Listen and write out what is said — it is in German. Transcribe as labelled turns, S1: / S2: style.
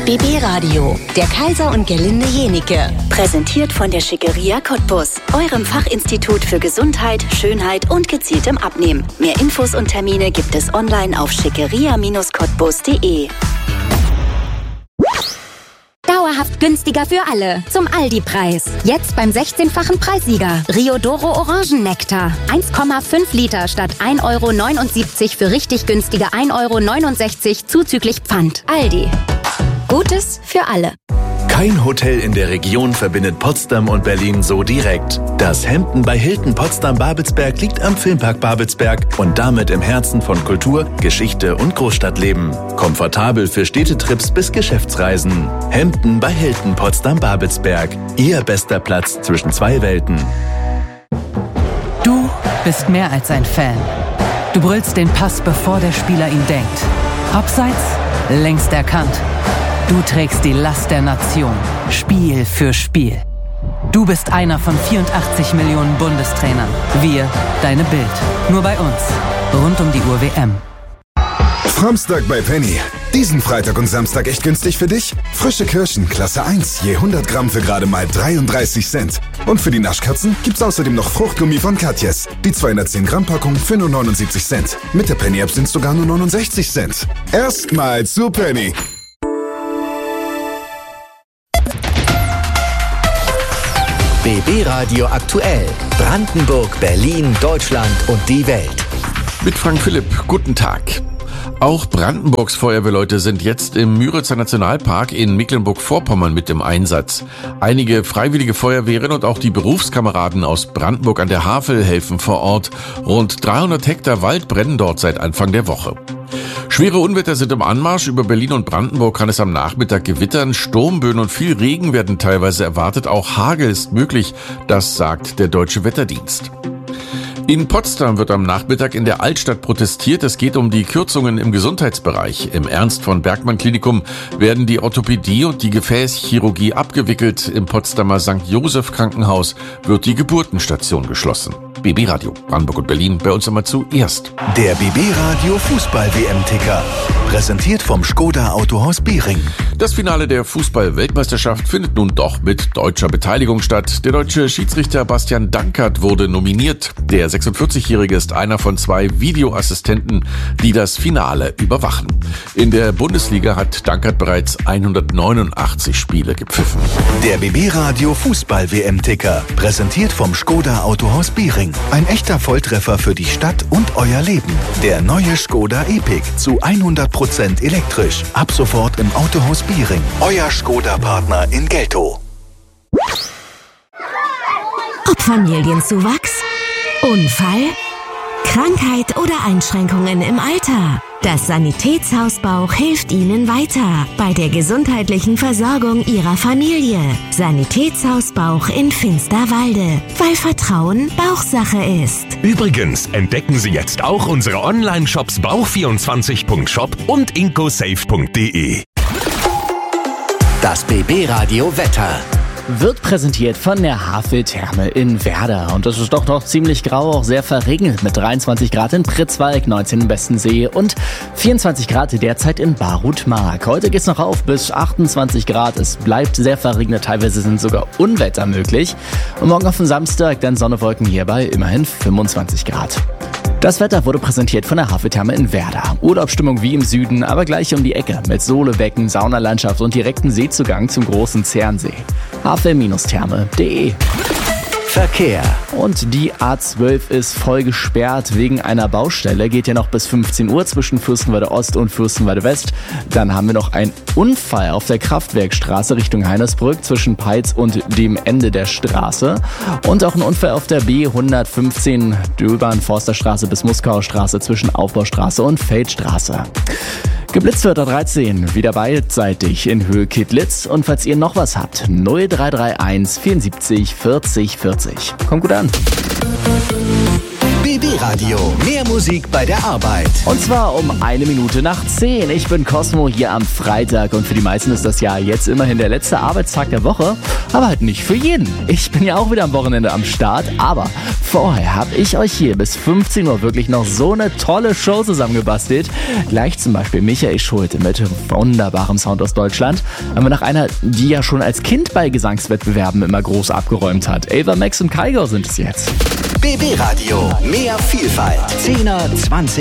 S1: BB Radio, der Kaiser und Gerlinde Jenike. Präsentiert von der Schickeria Cottbus, eurem Fachinstitut für Gesundheit, Schönheit und gezieltem Abnehmen. Mehr Infos und Termine gibt es online auf schickeria-cottbus.de.
S2: Dauerhaft günstiger für alle. Zum Aldi-Preis. Jetzt beim 16-fachen Preissieger. Riodoro Orangennektar. 1,5 Liter statt 1,79 € für richtig günstige 1,69 € zuzüglich Pfand. Aldi. Gutes für alle.
S3: Kein Hotel in der Region verbindet Potsdam und Berlin so direkt. Das Hampton bei Hilton Potsdam-Babelsberg liegt am Filmpark Babelsberg und damit im Herzen von Kultur, Geschichte und Großstadtleben. Komfortabel für Städtetrips bis Geschäftsreisen. Hampton bei Hilton Potsdam-Babelsberg. Ihr bester Platz zwischen zwei Welten.
S4: Du bist mehr als ein Fan. Du brüllst den Pass, bevor der Spieler ihn denkt. Abseits? Längst erkannt. Du trägst die Last der Nation, Spiel für Spiel. Du bist einer von 84 Millionen Bundestrainern. Wir, deine Bild. Nur bei uns. Rund um die Uhr WM.
S5: Samstag bei Penny. Diesen Freitag und Samstag echt günstig für dich? Frische Kirschen, Klasse 1, je 100 Gramm für gerade mal 33 Cent. Und für die Naschkatzen gibt's außerdem noch Fruchtgummi von Katjes. Die 210 Gramm Packung für nur 79 Cent. Mit der Penny-App sind's sogar nur 69 Cent. Erstmal zu Penny.
S6: BB Radio aktuell. Brandenburg, Berlin, Deutschland und die Welt.
S7: Mit Frank Philipp, guten Tag. Auch Brandenburgs Feuerwehrleute sind jetzt im Müritzer Nationalpark in Mecklenburg-Vorpommern mit im Einsatz. Einige freiwillige Feuerwehren und auch die Berufskameraden aus Brandenburg an der Havel helfen vor Ort. Rund 300 Hektar Wald brennen dort seit Anfang der Woche. Schwere Unwetter sind im Anmarsch. Über Berlin und Brandenburg kann es am Nachmittag gewittern. Sturmböen und viel Regen werden teilweise erwartet. Auch Hagel ist möglich, das sagt der Deutsche Wetterdienst. In Potsdam wird am Nachmittag in der Altstadt protestiert. Es geht um die Kürzungen im Gesundheitsbereich. Im Ernst von Bergmann Klinikum werden die Orthopädie und die Gefäßchirurgie abgewickelt. Im Potsdamer St. Joseph Krankenhaus wird die Geburtenstation geschlossen. BB Radio, Brandenburg und Berlin, bei uns immer zuerst.
S3: Der BB Radio Fußball-WM-Ticker. Präsentiert vom Skoda Autohaus Behring.
S7: Das Finale der Fußball-Weltmeisterschaft findet nun doch mit deutscher Beteiligung statt. Der deutsche Schiedsrichter Bastian Dankert wurde nominiert. Der 46-Jährige ist einer von 2 Videoassistenten, die das Finale überwachen. In der Bundesliga hat Dankert bereits 189 Spiele gepfiffen.
S3: Der BB Radio Fußball-WM-Ticker. Präsentiert vom Skoda Autohaus Behring. Ein echter Volltreffer für die Stadt und euer Leben. Der neue Skoda Epic zu 100% elektrisch. Ab sofort im Autohaus Behring. Euer Skoda-Partner in Geltow.
S8: Ob Familienzuwachs, Unfall, Krankheit oder Einschränkungen im Alter. Das Sanitätshaus Bauch hilft Ihnen weiter bei der gesundheitlichen Versorgung Ihrer Familie. Sanitätshaus Bauch in Finsterwalde, weil Vertrauen Bauchsache ist.
S9: Übrigens entdecken Sie jetzt auch unsere Online-Shops bauch24.shop und incosafe.de.
S6: Das BB Radio Wetter.
S10: Wird präsentiert von der Havel-Therme in Werder. Und es ist doch noch ziemlich grau, auch sehr verregnet mit 23 Grad in Pritzwalk, 19 im Bestensee und 24 Grad derzeit in Barutmark. Heute geht's noch auf bis 28 Grad. Es bleibt sehr verregnet, teilweise sind sogar Unwetter möglich. Und morgen auf den Samstag dann Sonne, Wolken hierbei immerhin 25 Grad. Das Wetter wurde präsentiert von der Havel-Therme in Werder. Urlaubsstimmung wie im Süden, aber gleich um die Ecke mit Solebecken, Saunalandschaft und direkten Seezugang zum großen Zernsee. havel-therme.de.
S6: Verkehr.
S10: Und die A12 ist voll gesperrt wegen einer Baustelle. Geht ja noch bis 15 Uhr zwischen Fürstenwalde Ost und Fürstenwalde West. Dann haben wir noch einen Unfall auf der Kraftwerkstraße Richtung Heinersbrück zwischen Peitz und dem Ende der Straße. Und auch ein Unfall auf der B115 Döbern-Forsterstraße bis Muskauer Straße zwischen Aufbaustraße und Feldstraße. Geblitzt wird A13, wieder beidseitig in Höhe Kittlitz. Und falls ihr noch was habt, 0331 74 40 40. Kommt gut an.
S6: BB Radio. Mehr Musik bei der Arbeit.
S10: Und zwar um 1:01:10. Ich bin Cosmo hier am Freitag und für die meisten ist das ja jetzt immerhin der letzte Arbeitstag der Woche, aber halt nicht für jeden. Ich bin ja auch wieder am Wochenende am Start, aber vorher habe ich euch hier bis 15 Uhr wirklich noch so eine tolle Show zusammengebastelt. Gleich zum Beispiel Michael Schulte mit wunderbarem Sound aus Deutschland. Haben wir nach einer, die ja schon als Kind bei Gesangswettbewerben immer groß abgeräumt hat. Ava Max und Kygo sind es jetzt.
S6: BB Radio. Mehr Vielfalt. 10er, 20